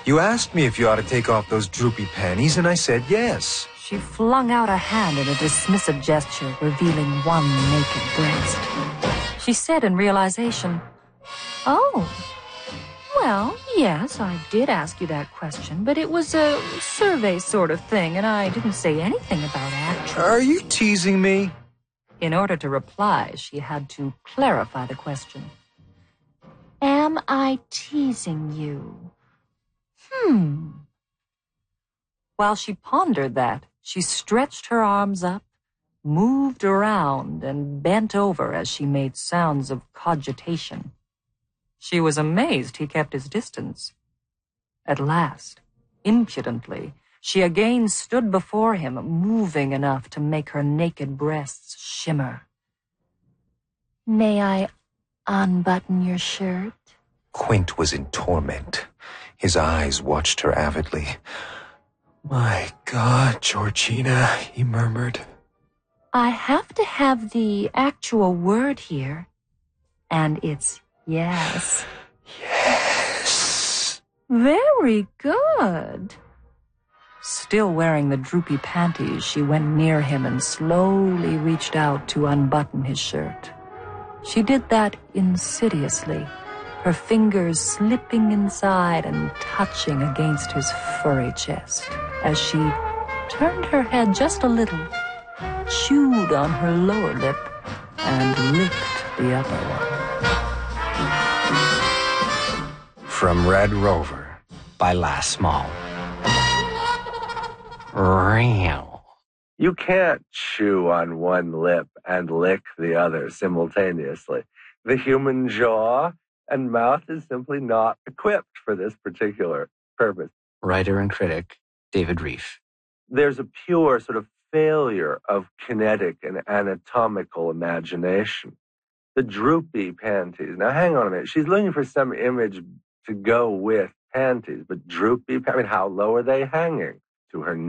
You asked me if you ought to take off those droopy panties, and I said yes. She flung out a hand in a dismissive gesture, revealing one naked breast. She said in realization, "Oh, well, yes, I did ask you that question, but it was a survey sort of thing, and I didn't say anything about actual." Are you teasing me? In order to reply, she had to clarify the question. "Am I teasing you?" While she pondered that, she stretched her arms up, moved around, and bent over as she made sounds of cogitation. She was amazed he kept his distance. At last, impudently, she again stood before him, moving enough to make her naked breasts shimmer. "May I unbutton your shirt?" Quint was in torment. His eyes watched her avidly. "My God, Georgina," he murmured. "I have to have the actual word here, and it's yes." Yes. "Very good." Still wearing the droopy panties, she went near him and slowly reached out to unbutton his shirt. She did that insidiously, her fingers slipping inside and touching against his furry chest as she turned her head just a little, chewed on her lower lip, and licked the upper one. From Red Rover by Lass Small. Real. You can't chew on one lip and lick the other simultaneously. The human jaw and mouth is simply not equipped for this particular purpose. Writer and critic David Reef. There's a pure sort of failure of kinetic and anatomical imagination. The droopy panties. Now, hang on a minute. She's looking for some image to go with panties, but droopy, I mean, how low are they hanging? To her